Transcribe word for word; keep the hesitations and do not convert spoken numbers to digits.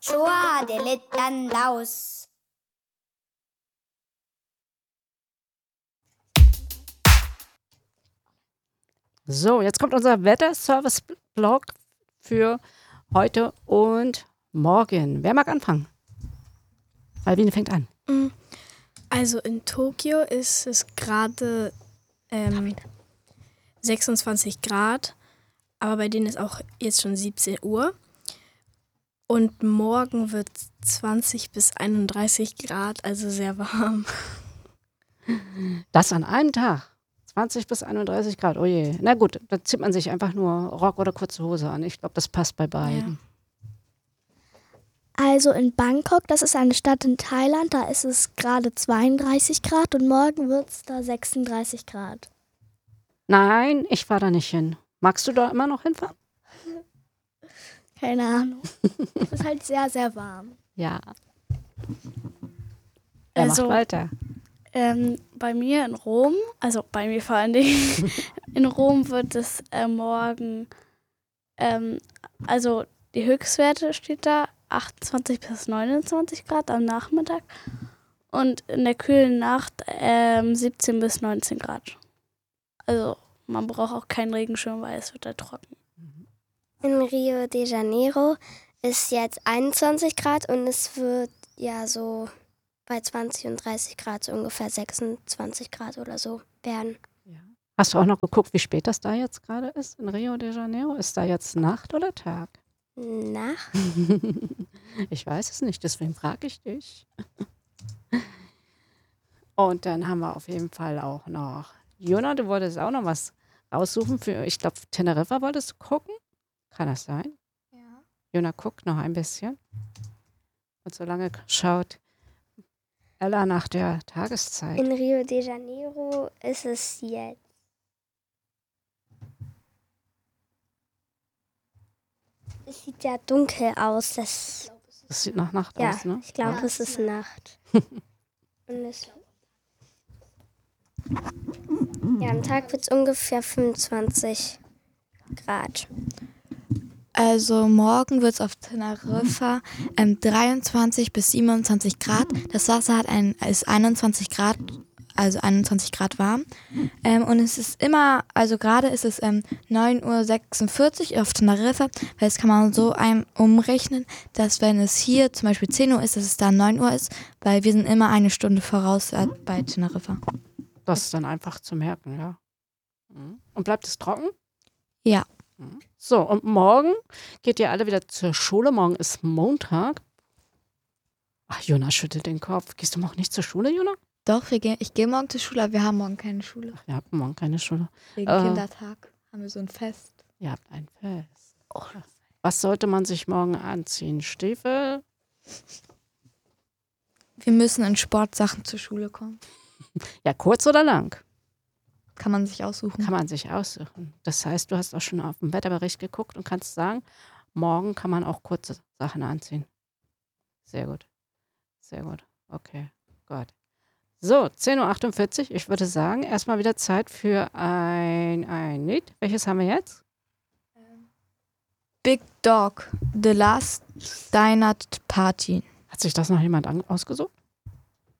좋아, dilettantaus. So, jetzt kommt unser Wetterservice-Blog für heute und morgen. Wer mag anfangen? Albine fängt an. Also in Tokio ist es gerade ähm, sechsundzwanzig Grad, aber bei denen ist auch jetzt schon siebzehn Uhr. Und morgen wird zwanzig bis einunddreißig Grad, also sehr warm. Das an einem Tag. zwanzig bis einunddreißig Grad, oh je. Na gut, da zieht man sich einfach nur Rock oder kurze Hose an. Ich glaube, das passt bei beiden. Also in Bangkok, das ist eine Stadt in Thailand, da ist es gerade zweiunddreißig Grad und morgen wird es da sechsunddreißig Grad. Nein, ich fahre da nicht hin. Magst du da immer noch hinfahren? Keine Ahnung. Es ist halt sehr, sehr warm. Ja. Er Also- macht weiter. Ähm, bei mir in Rom, also bei mir vor allen Dingen, in Rom wird es äh, morgen, ähm, also die Höchstwerte steht da, achtundzwanzig bis neunundzwanzig Grad am Nachmittag und in der kühlen Nacht ähm, siebzehn bis neunzehn Grad. Also man braucht auch keinen Regenschirm, weil es wird da trocken. In Rio de Janeiro ist jetzt einundzwanzig Grad und es wird ja so bei zwanzig und dreißig Grad so ungefähr sechsundzwanzig Grad oder so werden. Hast du auch noch geguckt, wie spät das da jetzt gerade ist in Rio de Janeiro? Ist da jetzt Nacht oder Tag? Nacht? Ich weiß es nicht, deswegen frage ich dich. Und dann haben wir auf jeden Fall auch noch Jona, du wolltest auch noch was raussuchen für, ich glaube, Teneriffa wolltest du gucken? Kann das sein? Ja. Jona guckt noch ein bisschen. Und solange schaut Ella nach der Tageszeit. In Rio de Janeiro ist es jetzt. Es sieht ja dunkel aus. Das, Das sieht nach Nacht ja, aus, ne? ich glaube, Ja. es ist Nacht. Und es, ja, am Tag wird es ungefähr fünfundzwanzig Grad. Also morgen wird es auf Teneriffa ähm, dreiundzwanzig bis siebenundzwanzig Grad. Das Wasser hat ein, ist einundzwanzig Grad, also einundzwanzig Grad warm. Ähm, und es ist immer, also gerade ist es ähm, neun Uhr sechsundvierzig auf Teneriffa, weil das kann man so ein, umrechnen, dass wenn es hier zum Beispiel zehn Uhr ist, dass es da neun Uhr ist, weil wir sind immer eine Stunde voraus äh, bei Teneriffa. Das ist dann einfach zu merken, ja. Mhm. Und bleibt es trocken? Ja. Mhm. So, und morgen geht ihr alle wieder zur Schule. Morgen ist Montag. Ach, Jona schüttelt den Kopf. Gehst du morgen nicht zur Schule, Jona? Doch, wir gehen, ich gehe morgen zur Schule, aber wir haben morgen keine Schule. Ach, ihr habt morgen keine Schule. Wegen Äh. Kindertag haben wir so ein Fest. Ihr habt ein Fest. Was sollte man sich morgen anziehen? Stiefel? Wir müssen in Sportsachen zur Schule kommen. Ja, kurz oder lang? Kann man sich aussuchen. Kann man sich aussuchen. Das heißt, du hast auch schon auf den Wetterbericht geguckt und kannst sagen, morgen kann man auch kurze Sachen anziehen. Sehr gut. Sehr gut. Okay, gut. So, zehn Uhr achtundvierzig. Ich würde sagen, erstmal wieder Zeit für ein, ein Lied. Welches haben wir jetzt? Big Dog, The Last Dinner Party. Hat sich das noch jemand an- ausgesucht?